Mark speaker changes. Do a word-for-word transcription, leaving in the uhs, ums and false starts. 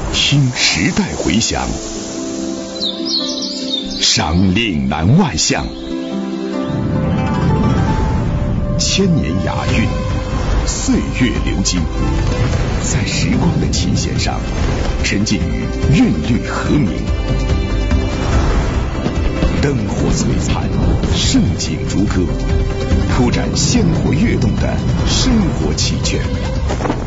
Speaker 1: 听时代回响，赏岭南外向，千年雅韵，岁月流金，在时光的琴弦上沉浸于韵律和鸣，灯火璀璨，盛景如歌，铺展鲜活跃动的生活奇卷。